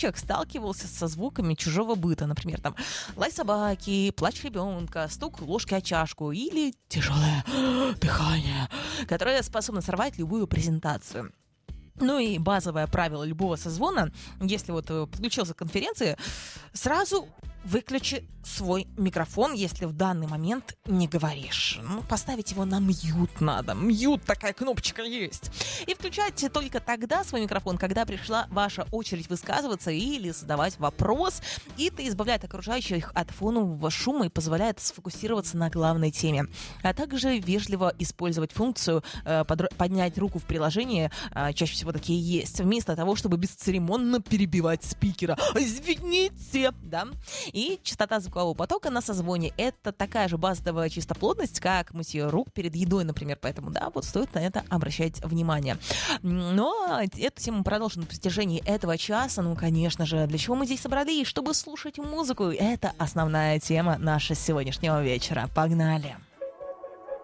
человек сталкивался со звуками чужого быта, например, там лай собаки, плач ребенка, стук ложки о чашку или тяжелое дыхание, которое способно сорвать любую презентацию. Ну и базовое правило любого созвона, если вот подключился к конференции, сразу выключи свой микрофон, если в данный момент не говоришь. Ну, поставить его на мьют надо. Мьют, такая кнопочка есть. И включайте только тогда свой микрофон, когда пришла ваша очередь высказываться или задавать вопрос. И это избавляет окружающих от фонового шума и позволяет сфокусироваться на главной теме. А также вежливо использовать функцию поднять руку в приложении, чаще всего такие есть, вместо того, чтобы бесцеремонно перебивать спикера. Извините, да? И частота звукового потока на созвоне — это такая же базовая чистоплотность, как мытье рук перед едой, например. Поэтому, да, вот стоит на это обращать внимание. Но эту тему продолжим на протяжении этого часа. Ну, конечно же, для чего мы здесь собрались? Чтобы слушать музыку. Это основная тема нашего сегодняшнего вечера. Погнали!